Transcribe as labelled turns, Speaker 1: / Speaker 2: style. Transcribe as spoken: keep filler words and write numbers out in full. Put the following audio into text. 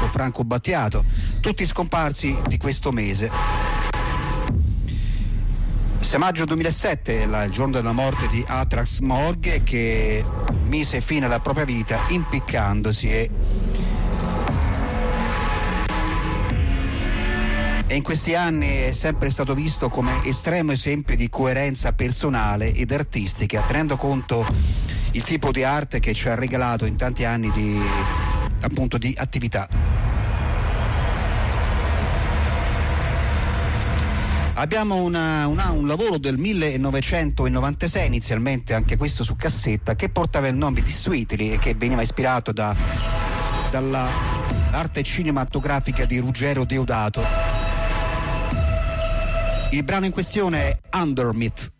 Speaker 1: Francesco Franco Battiato, tutti scomparsi di questo mese. sei maggio duemilasette, il giorno della morte di Atrax Morghe, che mise fine alla propria vita impiccandosi e E in questi anni è sempre stato visto come estremo esempio di coerenza personale ed artistica, tenendo conto il tipo di arte che ci ha regalato in tanti anni di, appunto, di attività. Abbiamo una, una, un lavoro del millenovecentonovantasei, inizialmente anche questo su cassetta, che portava il nome di Sweetly e che veniva ispirato da, dalla arte cinematografica di Ruggero Deodato. Il brano in questione è Undermith.